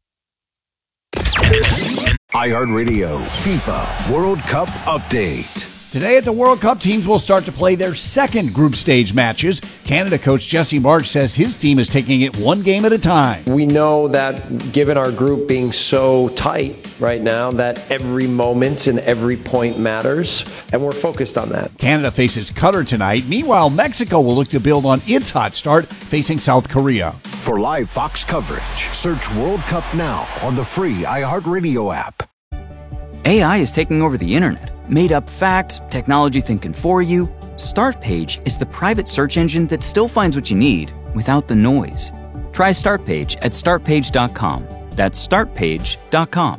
iHeartRadio FIFA World Cup Update. Today at the World Cup, teams will start to play their second group stage matches. Canada coach Jesse Marsch says his team is taking it one game at a time. We know that given our group being so tight right now, that every moment and every point matters, and we're focused on that. Canada faces Qatar tonight. Meanwhile, Mexico will look to build on its hot start, facing South Korea. For live Fox coverage, search World Cup now on the free iHeartRadio app. AI is taking over the internet. Made up facts, technology thinking for you. Startpage is the private search engine that still finds what you need without the noise. Try Startpage at startpage.com. That's startpage.com.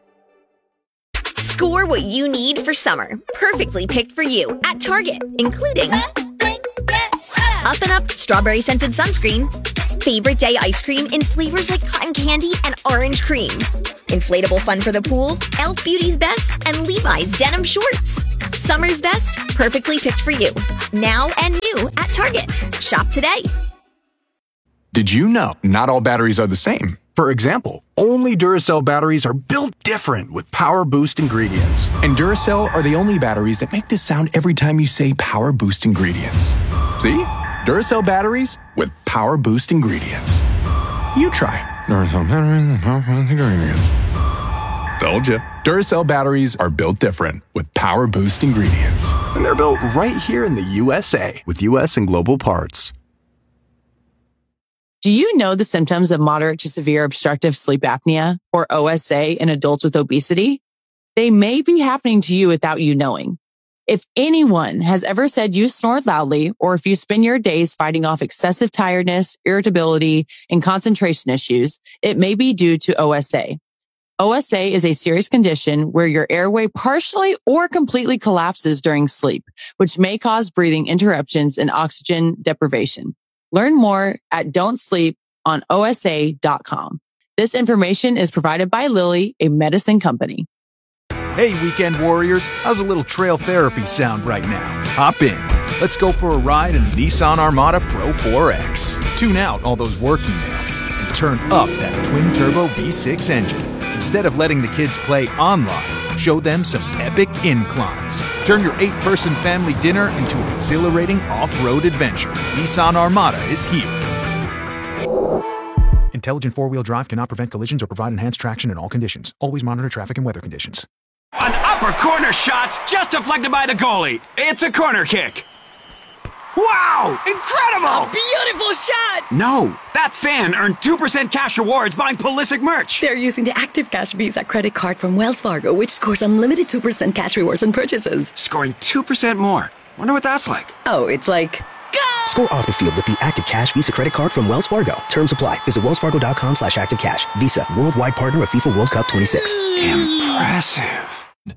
Score what you need for summer. Perfectly picked for you at Target, including Up and Up strawberry scented sunscreen, favorite day ice cream in flavors like cotton candy and orange cream, inflatable fun for the pool, Elf Beauty's Best, and Levi's denim shorts. Summer's best, perfectly picked for you. Now and new at Target. Shop today. Did you know not all batteries are the same? For example, only Duracell batteries are built different with Power Boost ingredients. And Duracell are the only batteries that make this sound every time you say Power Boost ingredients. See? Duracell batteries with Power Boost ingredients. You try Duracell batteries with Power Boost ingredients. Told you. Duracell batteries are built different with Power Boost ingredients. And they're built right here in the USA with US and global parts. Do you know the symptoms of moderate to severe obstructive sleep apnea, or OSA, in adults with obesity? They may be happening to you without you knowing. If anyone has ever said you snore loudly, or if you spend your days fighting off excessive tiredness, irritability, and concentration issues, it may be due to OSA. OSA is a serious condition where your airway partially or completely collapses during sleep, which may cause breathing interruptions and oxygen deprivation. Learn more at don'tsleeponosa.com. This information is provided by Lilly, a medicine company. Hey, weekend warriors, how's a little trail therapy sound right now? Hop in. Let's go for a ride in the Nissan Armada Pro 4X. Tune out all those work emails and turn up that twin-turbo V6 engine. Instead of letting the kids play online, show them some epic inclines. Turn your 8-person family dinner into an exhilarating off-road adventure. Nissan Armada is here. Intelligent four-wheel drive cannot prevent collisions or provide enhanced traction in all conditions. Always monitor traffic and weather conditions. An upper corner shot just deflected by the goalie. It's a corner kick. Wow! Incredible! Beautiful shot! No, that fan earned 2% cash rewards buying Pulisic merch. They're using the Active Cash Visa credit card from Wells Fargo, which scores unlimited 2% cash rewards on purchases. Scoring 2% more. Wonder what that's like. Oh, it's like... Go! Score off the field with the Active Cash Visa credit card from Wells Fargo. Terms apply. Visit wellsfargo.com/activecash. Visa, worldwide partner of FIFA World Cup 26. Impressive.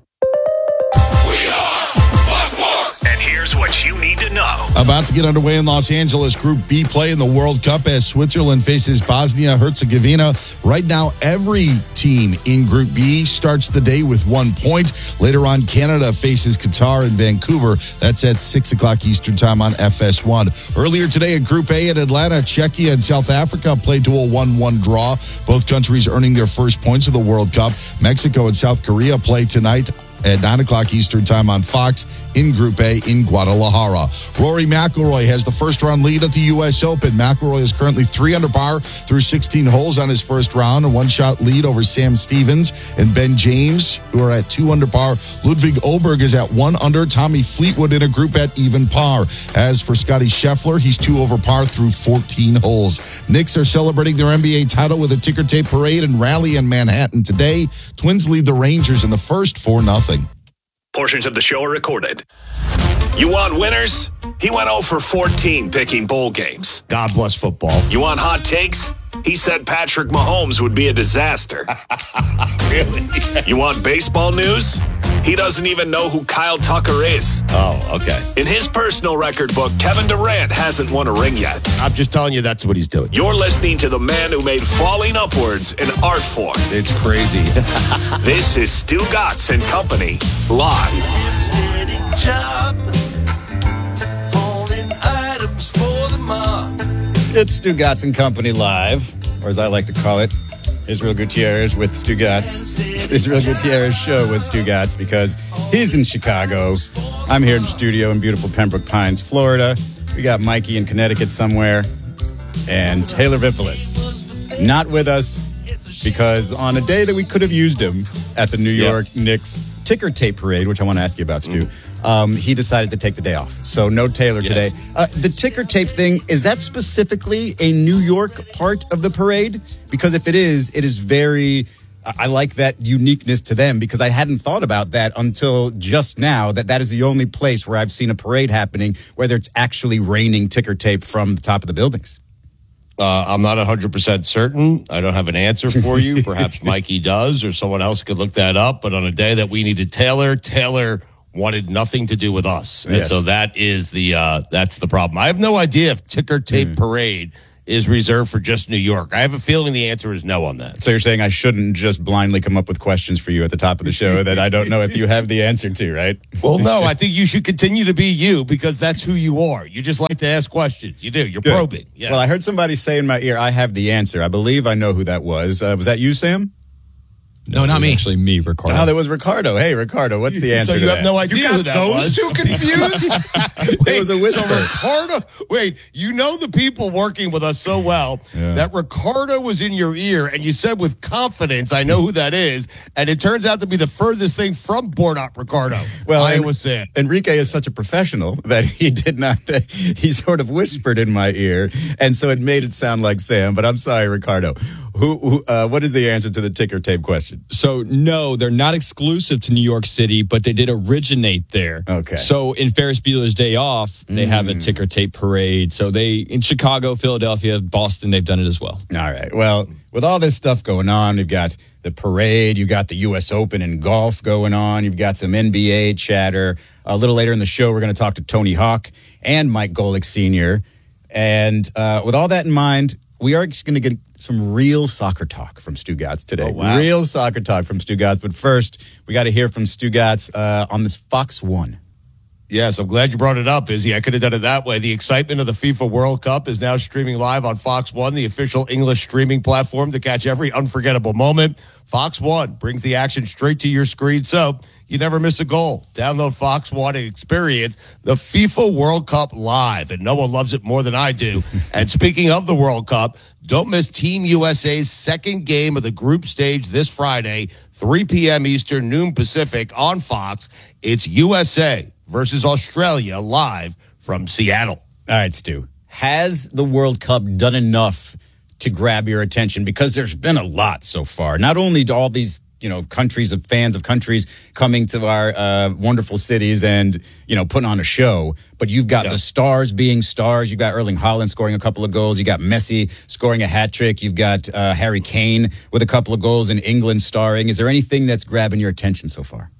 And here's what you need to know. About to get underway in Los Angeles, Group B play in the World Cup as Switzerland faces Bosnia-Herzegovina. Right now, every team in Group B starts the day with 1 point. Later on, Canada faces Qatar in Vancouver. That's at 6 o'clock Eastern time on FS1. Earlier today in Group A in Atlanta, Czechia and South Africa played to a 1-1 draw. Both countries earning their first points of the World Cup. Mexico and South Korea play tonight at 9 o'clock Eastern time on Fox in Group A in Guadalajara. Rory McIlroy has the first-round lead at the U.S. Open. McIlroy is currently 3 under par through 16 holes on his first round, a one-shot lead over Sam Stevens and Ben James, who are at 2 under par. Ludwig Oberg is at 1 under. Tommy Fleetwood in a group at even par. As for Scotty Scheffler, he's 2 over par through 14 holes. Knicks are celebrating their NBA title with a ticker tape parade and rally in Manhattan today. Twins lead the Rangers in the first 4-0. Portions of the show are recorded. You want winners? He went 0 for 14 picking bowl games. God bless football. You want hot takes? He said Patrick Mahomes would be a disaster. Really? You want baseball news? He doesn't even know who Kyle Tucker is. Oh, okay. In his personal record book, Kevin Durant hasn't won a ring yet. I'm just telling you that's what he's doing. You're listening to the man who made falling upwards an art form. It's crazy. This is Stu Gatz and Company, live. It's Stu Gatz and Company live, or as I like to call it, Israel Gutierrez with Stu Gatz. Israel Gutierrez show with Stu Gatz because he's in Chicago. I'm here in the studio in beautiful Pembroke Pines, Florida. We got Mikey in Connecticut somewhere, and Taylor Vipolis not with us because on a day that we could have used him at the New York Knicks ticker tape parade, which I want to ask you about, Stu, he decided to take the day off. So no Taylor today. The ticker tape thing, is that specifically a New York part of the parade? Because if it is very I like that uniqueness to them because I hadn't thought about that until just now, that is the only place where I've seen a parade happening where it's actually raining ticker tape from the top of the buildings. I'm not 100% certain. I don't have an answer for you. Perhaps Mikey does, or someone else could look that up. But on a day that we needed Taylor wanted nothing to do with us. And so that is that's the problem. I have no idea if ticker tape parade is reserved for just New York. I have a feeling the answer is no on that. So you're saying I shouldn't just blindly come up with questions for you at the top of the show that I don't know if you have the answer to, right? Well, no, I think you should continue to be you because that's who you are. You just like to ask questions. You do. You're probing. Yeah. Well, I heard somebody say in my ear, I have the answer. I believe I know who that was. Was that you, Sam? No, not me. Actually, me, Ricardo. Oh, that was Ricardo. Hey, Ricardo, what's the answer so to you that? have no idea who that was? Those two confused? It was a whisper. So Ricardo, you know the people working with us so well that Ricardo was in your ear, and you said with confidence, I know who that is, and it turns out to be the furthest thing from Born-Up Ricardo. Well, Iowa Sam. Enrique is such a professional that he did not, he sort of whispered in my ear, and so it made it sound like Sam, but I'm sorry, Ricardo. What is the answer to the ticker tape question? So, no, they're not exclusive to New York City, but they did originate there. Okay. So, in Ferris Bueller's Day Off, they have a ticker tape parade. So, in Chicago, Philadelphia, Boston, they've done it as well. All right. Well, with all this stuff going on, you've got the parade, you've got the U.S. Open in golf going on, you've got some NBA chatter. A little later in the show, we're going to talk to Tony Hawk and Mike Golick Sr. And with all that in mind, we are going to get some real soccer talk from Stugotz today. Oh, wow. Real soccer talk from Stugotz. But first, we got to hear from Stugotz on this Fox 1. Yes, I'm glad you brought it up, Izzy. I could have done it that way. The excitement of the FIFA World Cup is now streaming live on Fox 1, the official English streaming platform to catch every unforgettable moment. Fox 1 brings the action straight to your screen, so you never miss a goal. Download Fox 1 and experience the FIFA World Cup live, and no one loves it more than I do. And speaking of the World Cup, don't miss Team USA's second game of the group stage this Friday, 3 p.m. Eastern, noon Pacific on Fox. It's USA versus Australia live from Seattle. All right, Stu. Has the World Cup done enough to grab your attention? Because there's been a lot so far. Not only do all these countries of fans of countries coming to our wonderful cities and, putting on a show. But you've got the stars being stars. You've got Erling Haaland scoring a couple of goals. You got Messi scoring a hat trick. You've got Harry Kane with a couple of goals and England starring. Is there anything that's grabbing your attention so far?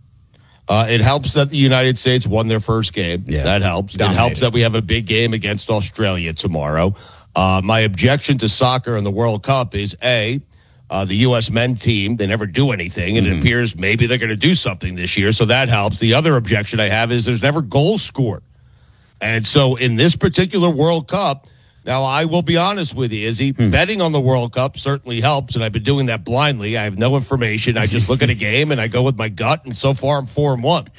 It helps that the United States won their first game. Yeah. That helps. Dominated. It helps that we have a big game against Australia tomorrow. My objection to soccer in the World Cup is, the U.S. men's team, they never do anything, and it appears maybe they're going to do something this year, so that helps. The other objection I have is there's never goals scored. And so in this particular World Cup, now I will be honest with you, Izzy, betting on the World Cup certainly helps, and I've been doing that blindly. I have no information. I just look at a game, and I go with my gut, and so far I'm 4-1. What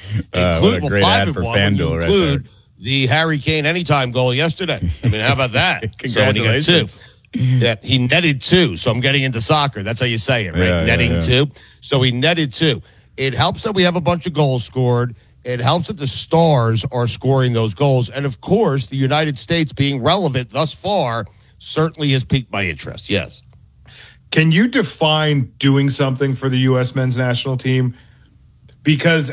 a great ad for FanDuel right there. The Harry Kane anytime goal yesterday. I mean, how about that? Congratulations. Yeah, he netted 2, so I'm getting into soccer. That's how you say it, right? Netting 2. So he netted 2. It helps that we have a bunch of goals scored. It helps that the stars are scoring those goals. And, of course, the United States being relevant thus far certainly has piqued my interest, yes. Can you define doing something for the U.S. men's national team? Because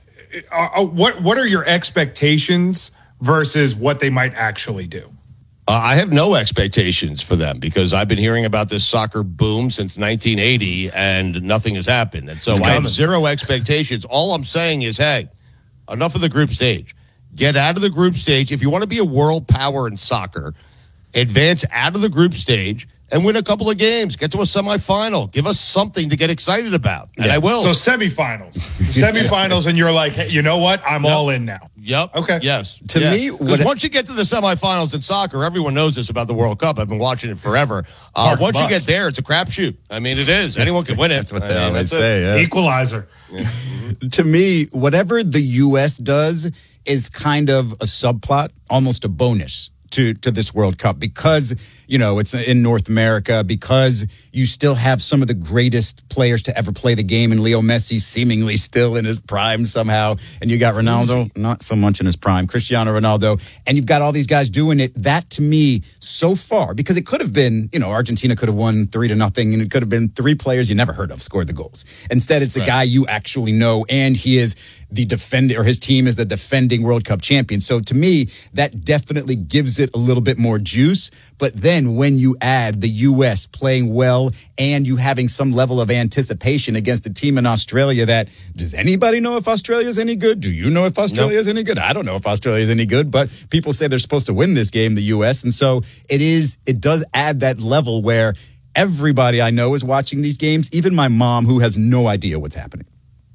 what are your expectations versus what they might actually do? I have no expectations for them because I've been hearing about this soccer boom since 1980 and nothing has happened. And so I have zero expectations. All I'm saying is, hey, enough of the group stage. Get out of the group stage. If you want to be a world power in soccer, advance out of the group stage and win a couple of games. Get to a semifinal. Give us something to get excited about. And I will. So semifinals, and you're like, hey, you know what? I'm all in now. Yep. Okay. Yes. To me, because once you get to the semifinals in soccer, everyone knows this about the World Cup. I've been watching it forever. Once you get there, it's a crapshoot. I mean, it is. Anyone can win it. That's what they always say. Yeah. Equalizer. To me, whatever the U.S. does is kind of a subplot, almost a bonus to this World Cup because, it's in North America, because you still have some of the greatest players to ever play the game, and Leo Messi seemingly still in his prime somehow, and you got Ronaldo, not so much in his prime, Cristiano Ronaldo, and you've got all these guys doing it. That, to me, so far, because it could have been, Argentina could have won 3-0, and it could have been 3 players you never heard of scored the goals. Instead, it's a guy you actually know, and he is the defender, or his team is the defending World Cup champion. So to me, that definitely gives it a little bit more juice. But then when you add the U.S. playing well and you having some level of anticipation against a team in Australia that, does anybody know if Australia is any good? Do you know if Australia is any good? I don't know if Australia is any good, but people say they're supposed to win this game, the U.S. And so it does add that level where everybody I know is watching these games, even my mom, who has no idea what's happening.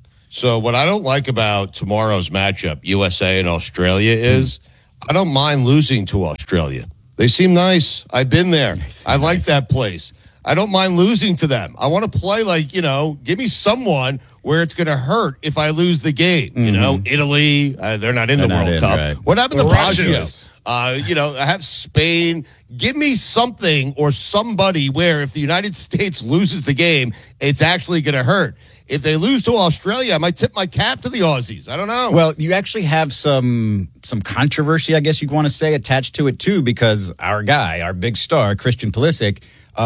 So what I don't like about tomorrow's matchup, USA and Australia, is I don't mind losing to Australia. They seem nice. I've been there. I like that place. I don't mind losing to them. I want to play like, give me someone where it's going to hurt if I lose the game. Italy, they're not in the World Cup. Right. What happened to Baggio? I have Spain. Give me something or somebody where if the United States loses the game, it's actually going to hurt. If they lose to Australia, I might tip my cap to the Aussies. I don't know. Well, you actually have some controversy, I guess you'd want to say, attached to it, too, because our guy, our big star, Christian Pulisic,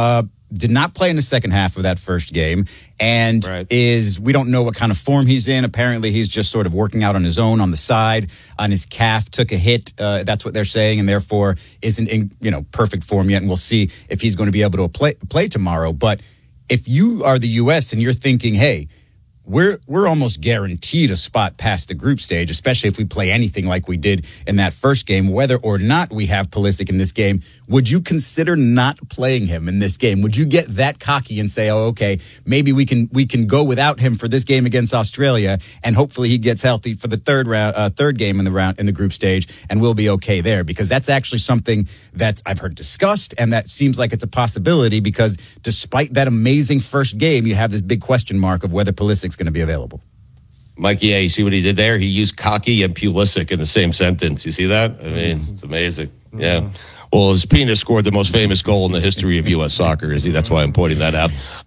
did not play in the second half of that first game and we don't know what kind of form he's in. Apparently, he's just sort of working out on his own on the side, on his calf, took a hit. That's what they're saying, and therefore isn't in perfect form yet. And we'll see if he's going to be able to play tomorrow. But if you are the U.S. and you're thinking, hey, we're almost guaranteed a spot past the group stage, especially if we play anything like we did in that first game, whether or not we have Pulisic in this game, would you consider not playing him in this game? Would you get that cocky and say, oh, okay, maybe we can go without him for this game against Australia, and hopefully he gets healthy for the third game in the group stage, and we'll be okay there? Because that's actually something that I've heard discussed, and that seems like it's a possibility, because despite that amazing first game, you have this big question mark of whether Pulisic's going to be available. Mikey, you see what he did there? He used cocky and Pulisic in the same sentence. You see that? I mean, it's amazing. Yeah. Well, his penis scored the most famous goal in the history of U.S. soccer. That's why I'm pointing that out.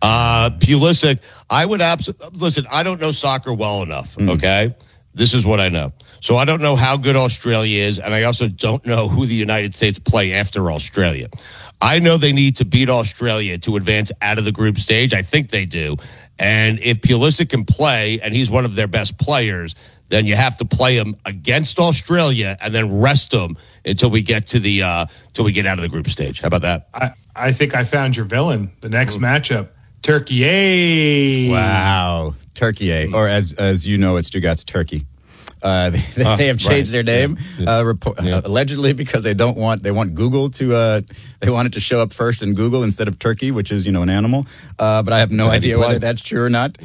Pulisic, I would listen, I don't know soccer well enough, okay? This is what I know. So I don't know how good Australia is, and I also don't know who the United States play after Australia. I know they need to beat Australia to advance out of the group stage. I think they do. And if Pulisic can play, and he's one of their best players, then you have to play him against Australia and then rest him until we get to till we get out of the group stage. How about that? I think I found your villain. The next matchup, Turkey. Wow, Turkey, or as you know, it's Stuttgart's Turkey. They have changed their name, allegedly because they want Google to, they want it to show up first in Google instead of Turkey, which is, an animal. But I have no idea whether that's true or not.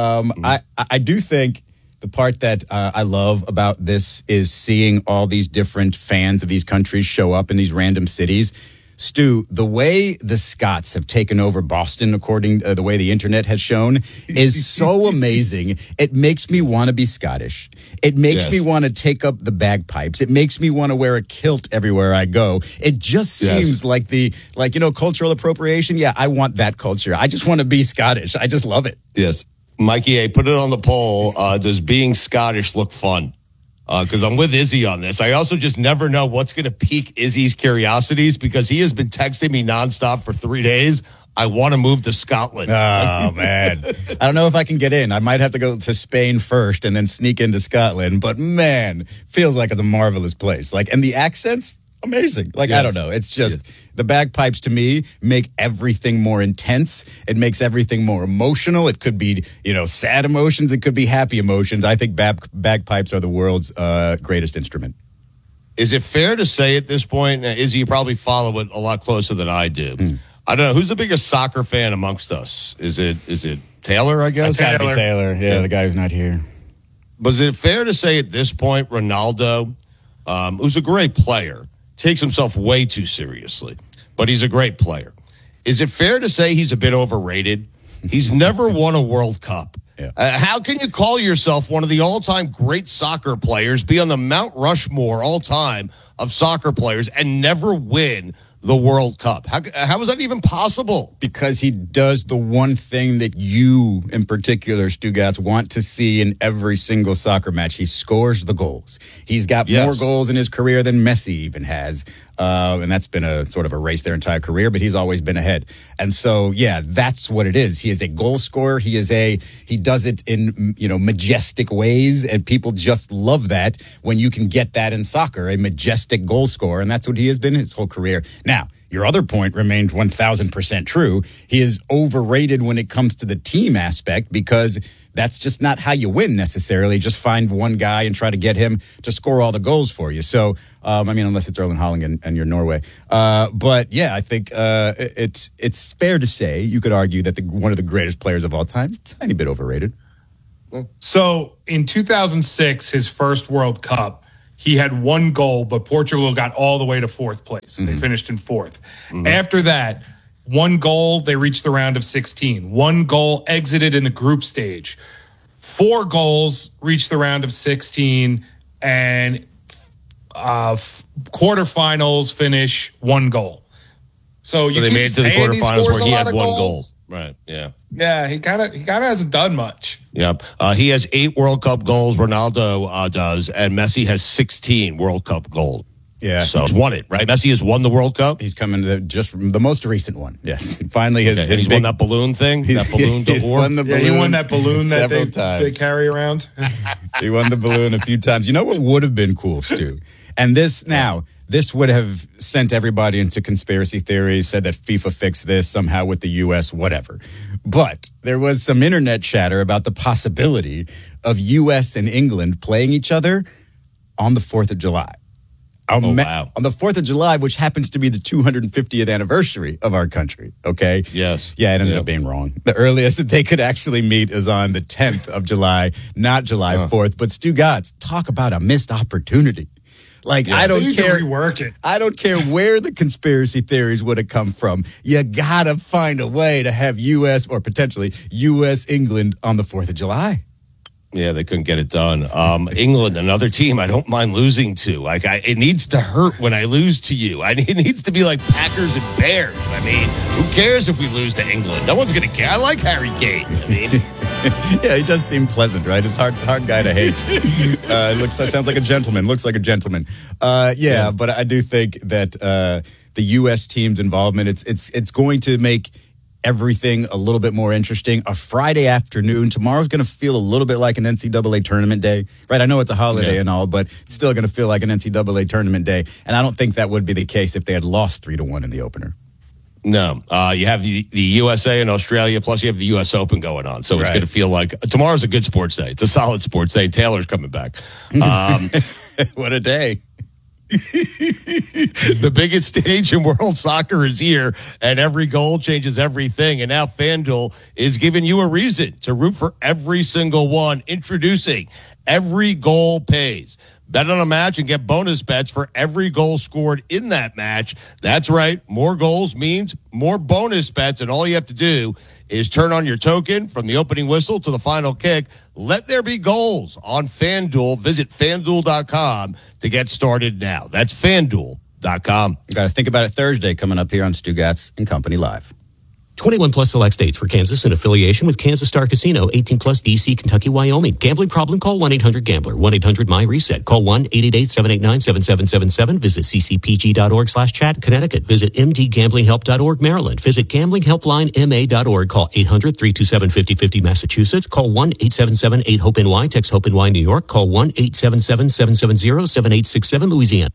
I do think the part that I love about this is seeing all these different fans of these countries show up in these random cities. Stu, the way the Scots have taken over Boston, according to the way the internet has shown, is so amazing. It makes me want to be Scottish. It makes me want to take up the bagpipes. It makes me want to wear a kilt everywhere I go. It just seems like cultural appropriation. Yeah, I want that culture. I just want to be Scottish. I just love it. Yes. Mikey, put it on the poll. Does being Scottish look fun? Because I'm with Izzy on this. I also just never know what's going to pique Izzy's curiosities, because he has been texting me nonstop for 3 days. I want to move to Scotland. Oh, man. I don't know if I can get in. I might have to go to Spain first and then sneak into Scotland. But, man, feels like a marvelous place. And the accents, amazing. I don't know. It's just the bagpipes, to me, make everything more intense. It makes everything more emotional. It could be, sad emotions. It could be happy emotions. I think bagpipes are the world's greatest instrument. Is it fair to say at this point, Izzy, you probably follow it a lot closer than I do. I don't know. Who's the biggest soccer fan amongst us? Is it Taylor, I guess? It's got to be Taylor. Yeah, the guy who's not here. Was it fair to say at this point, Ronaldo, who's a great player, takes himself way too seriously, but he's a great player. Is it fair to say he's a bit overrated? He's never won a World Cup. Yeah. How can you call yourself one of the all-time great soccer players, be on the Mount Rushmore all-time of soccer players, and never win the World Cup? How is that even possible? Because he does the one thing that you, in particular, Stugotz, want to see in every single soccer match. He scores the goals. He's got more goals in his career than Messi even has. And that's been a sort of a race their entire career, but he's always been ahead. And so, yeah, that's what it is. He is a goal scorer. He does it in, majestic ways, and people just love that when you can get that in soccer, a majestic goal scorer. And that's what he has been his whole career. Now, your other point remains 1,000% true. He is overrated when it comes to the team aspect because that's just not how you win necessarily. Just find one guy and try to get him to score all the goals for you. So, unless it's Erling Haaland and you're Norway. But yeah, I think it's fair to say, you could argue that one of the greatest players of all time is a tiny bit overrated. So in 2006, his first World Cup, he had one goal, but Portugal got all the way to fourth place. They finished in fourth. After that, one goal, they reached the round of 16. One goal, exited in the group stage. 4 goals, reached the round of 16, and quarterfinals finish, 1 goal. So you they made it to the quarterfinals where he had 1 goal. Right, yeah. Yeah, he kind of hasn't done much. Yep. He has 8 World Cup goals. Ronaldo does, and Messi has 16 World Cup goals. Yeah. So he's won it, right? Messi has won the World Cup? He's coming to just from the most recent one. Yes. Finally, he's won that balloon thing? That balloon he's won the balloon. He won that balloon that they carry around. He won the balloon a few times. You know what would have been cool, Stu? And this would have sent everybody into conspiracy theories, said that FIFA fixed this somehow with the U.S., whatever. But there was some internet chatter about the possibility of U.S. and England playing each other on the 4th of July. Wow. On the 4th of July, which happens to be the 250th anniversary of our country, okay? Yes. Yeah, it ended up being wrong. The earliest that they could actually meet is on the 10th of July, not July 4th. But Stugotz, talk about a missed opportunity. Like, I don't care. I don't care where the conspiracy theories would have come from. You gotta find a way to have U.S. or potentially U.S. England on the 4th of July. Yeah, they couldn't get it done. England, another team I don't mind losing to. It needs to hurt when I lose to you. It needs to be like Packers and Bears. I mean, who cares if we lose to England? No one's going to care. I like Harry Kane. Yeah, he does seem pleasant, right? It's hard guy to hate. Sounds like a gentleman. Looks like a gentleman. But I do think that the U.S. team's involvement, it's going to make everything a little bit more interesting. A Friday afternoon. Tomorrow's going to feel a little bit like an NCAA tournament day, right? I know it's a holiday and all, but it's still going to feel like an NCAA tournament day. And I don't think that would be the case if they had lost 3-1 in the opener. No. You have the USA and Australia, plus you have the U.S. Open going on. So it's going to feel like tomorrow's a good sports day. It's a solid sports day. Taylor's coming back. What a day. The biggest stage in world soccer is here, and every goal changes everything. And now FanDuel is giving you a reason to root for every single one. Introducing Every Goal Pays. Bet on a match and get bonus bets for every goal scored in that match. That's right. More goals means more bonus bets, and all you have to do is turn on your token from the opening whistle to the final kick. Let there be goals on FanDuel. Visit FanDuel.com to get started now. That's FanDuel.com. You got to think about it Thursday coming up here on Stugotz and Company Live. 21 plus select states for Kansas in affiliation with Kansas Star Casino. 18 plus DC, Kentucky, Wyoming. Gambling problem? Call 1-800-GAMBLER. 1-800-MY-RESET. Call 1-888-789-7777. Visit ccpg.org/chat. Connecticut. Visit mdgamblinghelp.org. Maryland. Visit gamblinghelplinema.org. Call 800-327-5050. Massachusetts. Call 1-877-8-HOPE-NY. Text HOPE-NY New York. Call 1-877-770-7867 Louisiana.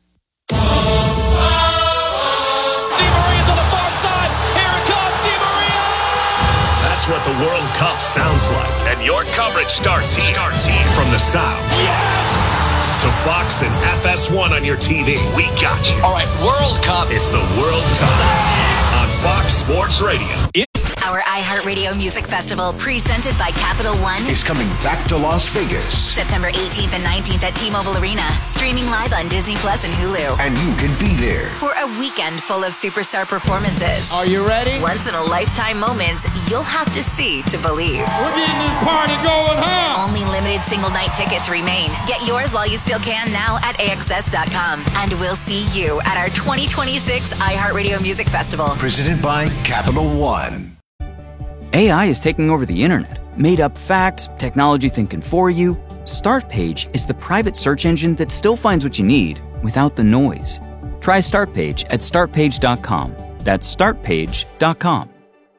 What the World Cup sounds like, and your coverage starts here. From the sounds to Fox and FS1 on your TV. We got you. All right, World Cup. It's the World Cup on Fox Sports Radio. Our iHeartRadio Music Festival, presented by Capital One, is coming back to Las Vegas. September 18th and 19th at T-Mobile Arena, streaming live on Disney Plus and Hulu. And you can be there for a weekend full of superstar performances. Are you ready? Once-in-a-lifetime moments you'll have to see to believe. We're getting this party going, huh? Only limited single-night tickets remain. Get yours while you still can now at AXS.com. And we'll see you at our 2026 iHeartRadio Music Festival. Presented by Capital One. AI is taking over the internet. Made up facts, technology thinking for you. Startpage is the private search engine that still finds what you need without the noise. Try Startpage at startpage.com. That's startpage.com.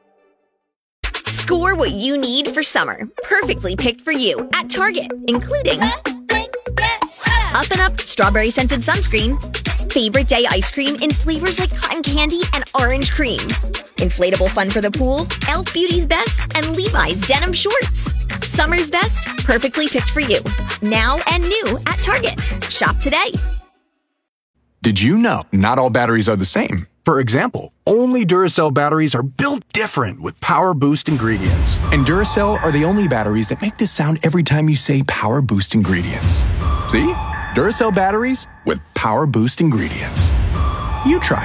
Score what you need for summer. Perfectly picked for you at Target, including Up and Up Strawberry Scented Sunscreen, Favorite Day Ice Cream in flavors like cotton candy and orange cream, Inflatable Fun for the Pool, Elf Beauty's Best, and Levi's Denim Shorts. Summer's best, perfectly picked for you. Now and new at Target. Shop today. Did you know not all batteries are the same? For example, only Duracell batteries are built different with Power Boost ingredients. And Duracell are the only batteries that make this sound every time you say Power Boost ingredients. See? Duracell batteries with Power Boost ingredients. You try